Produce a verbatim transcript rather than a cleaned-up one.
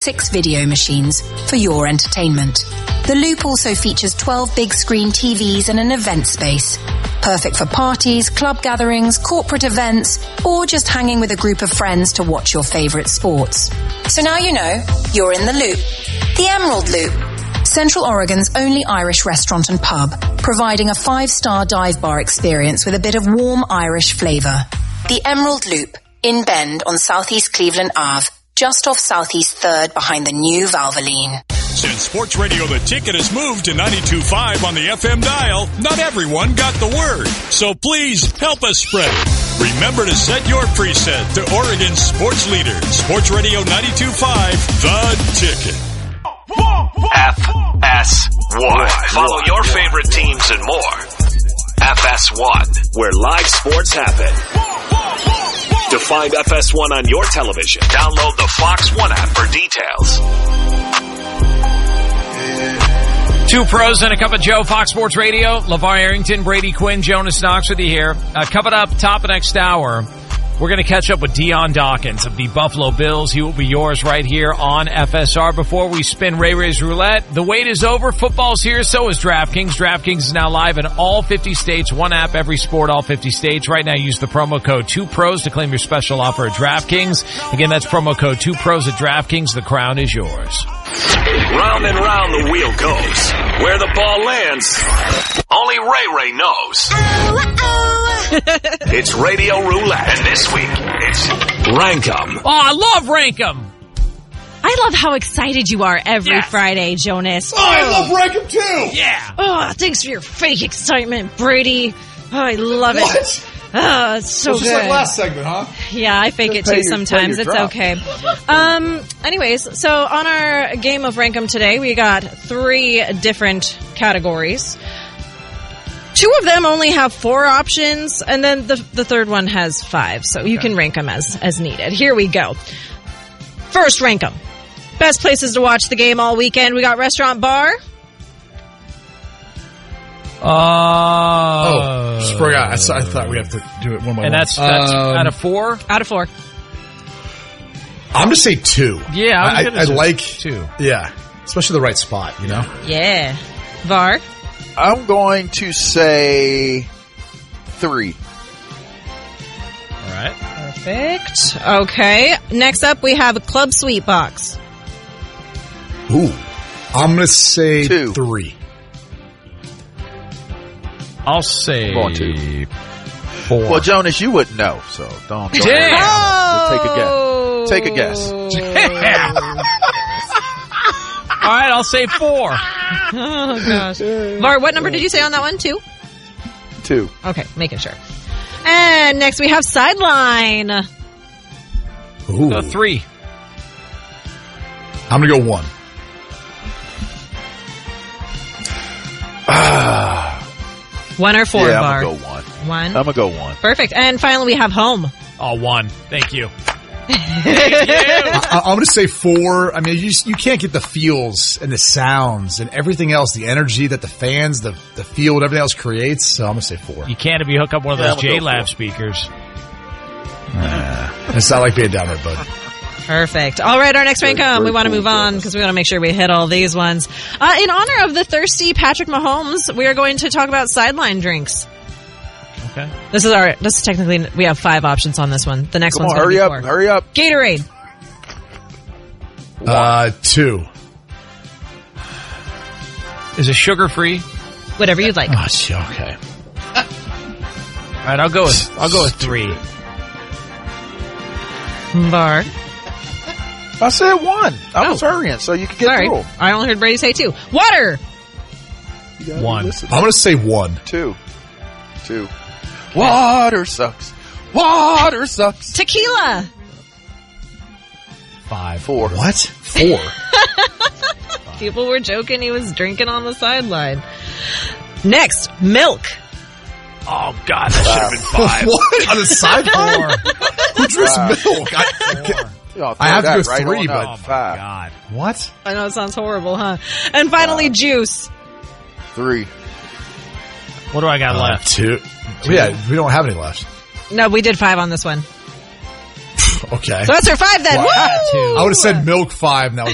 six video machines for your entertainment. The Loop also features twelve big screen T Vs and an event space. Perfect for parties, club gatherings, corporate events, or just hanging with a group of friends to watch your favorite sports. So now you know, you're in the Loop. The Emerald Loop. Central Oregon's only Irish restaurant and pub, providing a five-star dive bar experience with a bit of warm Irish flavor. The Emerald Loop, in Bend on Southeast Cleveland Avenue, just off Southeast third behind the new Valvoline. Since Sports Radio The Ticket has moved to ninety-two point five on the F M dial, not everyone got the word. So please help us spread it. Remember to set your preset to Oregon's sports leader, Sports Radio ninety-two point five, The Ticket. F S one. Follow your favorite teams and more. F S one, where live sports happen. To find F S one on your television, download the Fox One app for details. Two pros and a cup of Joe, Fox Sports Radio. LeVar Arrington, Brady Quinn, Jonas Knox with you here. Uh, coming up, top of next hour, we're going to catch up with Dion Dawkins of the Buffalo Bills. He will be yours right here on F S R. Before we spin Ray Ray's Roulette, the wait is over. Football's here, so is DraftKings. DraftKings is now live in all fifty states. One app, every sport, all fifty states. Right now, use the promo code two pros to claim your special offer at DraftKings. Again, that's promo code two pros at DraftKings. The crown is yours. Round and round the wheel goes. Where the ball lands, only Ray Ray knows. Oh, oh. It's Radio Roulette, and this week, it's Rankum. Oh, I love Rankum. I love how excited you are every yes. Friday, Jonas. Oh, I love Rankum too. Yeah. Oh, thanks for your fake excitement, Brady. Oh, I love what? it. Oh, it's so well, good. Just like last segment, huh? Yeah, I fake just it too your, sometimes. It's drop. Okay. Um. Anyways, so on our game of Rankum today, we got three different categories. Two of them only have four options, and then the the third one has five, so okay. you can rank them as, as needed. Here we go. First, rank them. Best places to watch the game all weekend. We got restaurant, bar. Uh, oh, just forgot. I, I thought we have to do it one by one. And that's, that's um, out of four? Out of four. I'm going to say two. Yeah, I'm I, I like two. Yeah, especially the right spot, you know? Yeah. Var? I'm going to say three. All right. Perfect. Okay. Next up, we have a Club Suite box. Ooh. I'm going to say two. three. I'll say two. four. Well, Jonas, you wouldn't know, so don't. don't Damn. Oh. Take a guess. Take a guess. Damn. All right, I'll say four. Oh, gosh. Var, what number did you say on that one? Two? Two. Okay, making sure. And next we have Sideline. Ooh. So three. I'm going to go one. Ah. One or four, yeah, Var? I'm going to go one. One? I'm going to go one. Perfect. And finally we have Home. Oh, one. Thank you. Thank you. I, I'm going to say four. I mean, you just, you can't get the feels and the sounds and everything else, the energy that the fans, the, the field, everything else creates. So I'm going to say four. You can't if you hook up one of yeah, those J-Lab speakers. Nah, it's not like being down there, bud. Perfect. All right, our next rank home. We want to cool move on because we want to make sure we hit all these ones. Uh, in honor of the thirsty Patrick Mahomes, we are going to talk about sideline drinks. Okay. This is our. This is technically we have five options on this one. The next Come one's on, going to hurry be up, four. hurry up. Gatorade. Uh, two. Is it sugar-free? Whatever you'd like. Oh, gee, okay. All right, I'll go with I'll go with three. Bar. I said one. I Oh. was hurrying so you could get Sorry. through. I only heard Brady say two. Water. One. I'm going to say one. Two. Two. Water sucks. Water sucks. Tequila. Five. Four. What? Four. People were joking he was drinking on the sideline. Next, milk. Oh, God, that should have been five. What? On the sideline? Who drinks Five. milk? I, Y'all I have to throw go that right three, on but out. Five. God. what? I know it sounds horrible, huh? And finally, juice. Three. What do I got Uh, left? two. Yeah, we don't have any left. No, we did five on this one. Okay. So that's our five then. Wow. Woo! I would have said milk five. Now